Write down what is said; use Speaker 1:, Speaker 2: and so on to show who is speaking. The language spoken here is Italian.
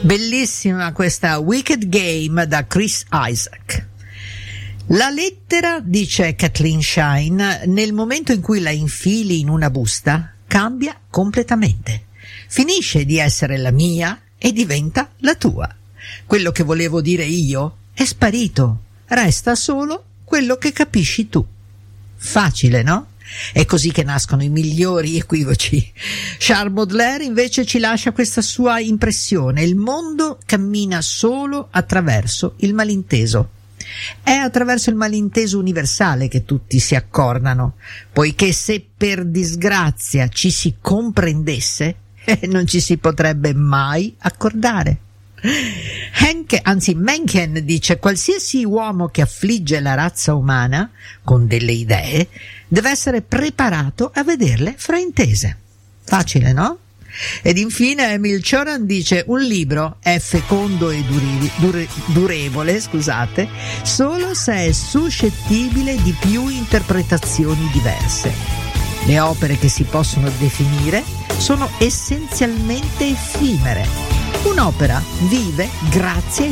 Speaker 1: Bellissima questa Wicked Game da Chris Isaak. La lettera, dice Kathleen Shine, nel momento in cui la infili in una busta, cambia completamente. Finisce di essere la mia e diventa la tua. Quello che volevo dire io è sparito. Resta solo quello che capisci tu. Facile, no? È così che nascono i migliori equivoci. Charles Baudelaire invece ci lascia questa sua impressione: il mondo cammina solo attraverso il malinteso. È attraverso il malinteso universale che tutti si accornano, poiché se per disgrazia ci si comprendesse, non ci si potrebbe mai accordare. Mencken dice: qualsiasi uomo che affligge la razza umana con delle idee deve essere preparato a vederle fraintese. Facile, no? Ed infine Emil Cioran dice: un libro è fecondo e durevole, solo se è suscettibile di più interpretazioni diverse. Le opere che si possono definire sono essenzialmente effimere. Un'opera vive grazie